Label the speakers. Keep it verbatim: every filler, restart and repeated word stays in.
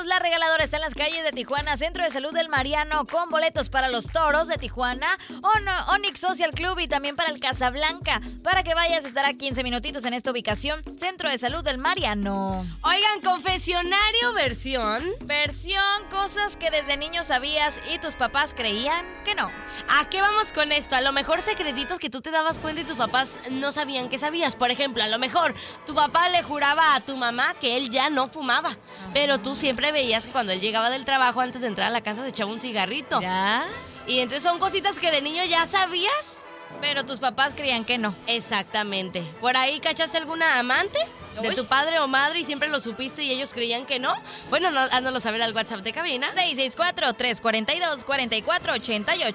Speaker 1: boletos. La regaladora está en las calles de Tijuana, Centro de Salud del Mariano, con boletos para los Toros de Tijuana, On- Onyx Social Club y también para el Casablanca. Para que vayas, estará quince minutitos en esta ubicación, Centro de Salud del Mariano.
Speaker 2: Oigan, confesionario versión.
Speaker 1: Versión, cosas que desde niño sabías y tus papás creían que no.
Speaker 2: ¿A qué vamos con esto? A lo mejor secretitos que tú te dabas cuenta y tus papás no sabían que sabías. Por ejemplo, a lo mejor tu papá le juraba a tu mamá que él ya no fumaba, ajá, pero tú siempre veías que cuando él llegaba del trabajo, antes de entrar a la casa, se echaba un cigarrito.
Speaker 1: ¿Ya?
Speaker 2: Y entonces son cositas que de niño ya sabías,
Speaker 1: pero tus papás creían que no.
Speaker 2: Exactamente. ¿Por ahí cachaste alguna amante de
Speaker 1: Uy.
Speaker 2: tu padre o madre y siempre lo supiste y ellos creían que no? Bueno, no, háznoslo saber al WhatsApp de cabina.
Speaker 1: seis seis cuatro, tres cuatro dos, cuatro cuatro ocho ocho.